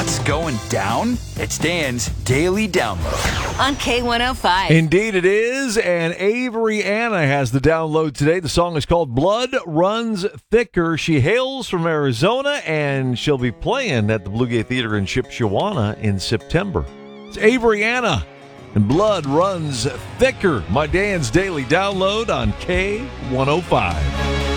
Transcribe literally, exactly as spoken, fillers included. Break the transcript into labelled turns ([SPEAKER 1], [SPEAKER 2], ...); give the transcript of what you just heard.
[SPEAKER 1] What's going down? It's Dan's Daily Download
[SPEAKER 2] on K one oh five.
[SPEAKER 3] Indeed it is, and Avery Anna has the download today. The song is called Blood Runs Thicker. She hails from Arizona, and she'll be playing at the Blue Gate Theater in Shipshewana in September. It's Avery Anna, and Blood Runs Thicker. My Dan's Daily Download on K one oh five.